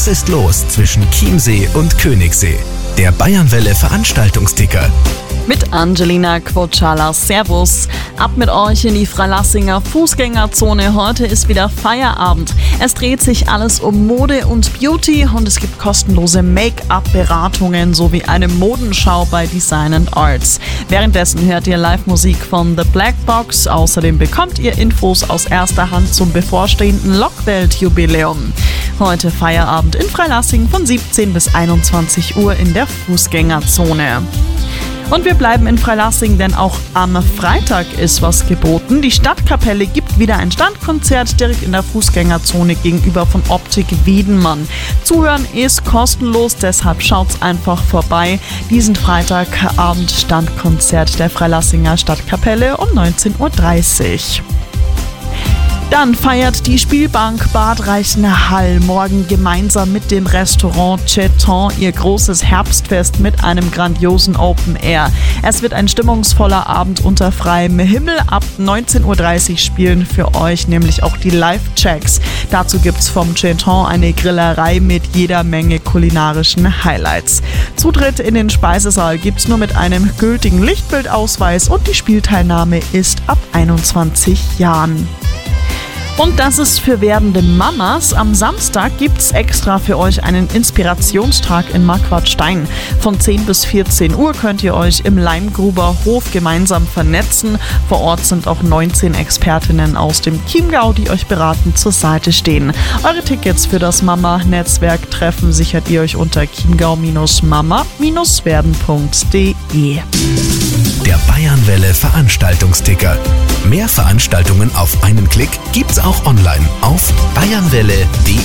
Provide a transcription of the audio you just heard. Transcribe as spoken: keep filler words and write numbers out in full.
Was ist los zwischen Chiemsee und Königssee? Der Bayernwelle Veranstaltungsticker. Mit Angelina Quocciala. Servus. Ab mit euch in die Freilassinger Fußgängerzone. Heute ist wieder Feierabend. Es dreht sich alles um Mode und Beauty und es gibt kostenlose Make-up-Beratungen sowie eine Modenschau bei Design and Arts. Währenddessen hört ihr Live-Musik von The Black Box. Außerdem bekommt ihr Infos aus erster Hand zum bevorstehenden Lockwelt-Jubiläum. Heute Feierabend in Freilassing von siebzehn bis einundzwanzig Uhr in der Fußgängerzone. Und wir bleiben in Freilassing, denn auch am Freitag ist was geboten. Die Stadtkapelle gibt wieder ein Standkonzert direkt in der Fußgängerzone gegenüber von Optik Wiedenmann. Zuhören ist kostenlos, deshalb schaut's einfach vorbei. Diesen Freitagabend Standkonzert der Freilassinger Stadtkapelle um neunzehn Uhr dreißig. Dann feiert die Spielbank Bad Reichenhall morgen gemeinsam mit dem Restaurant Cheton ihr großes Herbstfest mit einem grandiosen Open Air. Es wird ein stimmungsvoller Abend unter freiem Himmel. Ab neunzehn Uhr dreißig spielen für euch nämlich auch die Live-Checks. Dazu gibt's vom Cheton eine Grillerei mit jeder Menge kulinarischen Highlights. Zutritt in den Speisesaal gibt's nur mit einem gültigen Lichtbildausweis und die Spielteilnahme ist ab einundzwanzig Jahren. Und das ist für werdende Mamas. Am Samstag gibt's extra für euch einen Inspirationstag in Marquardt-Stein. Von zehn bis vierzehn Uhr könnt ihr euch im Leimgruber Hof gemeinsam vernetzen. Vor Ort sind auch neunzehn Expertinnen aus dem Chiemgau, die euch beratend zur Seite stehen. Eure Tickets für das Mama-Netzwerk-Treffen sichert ihr euch unter chiemgau Mama werden punkt de. Der Bayernwelle Veranstaltungsticker. Mehr Veranstaltungen auf einen Klick gibt's auch online auf bayernwelle punkt de.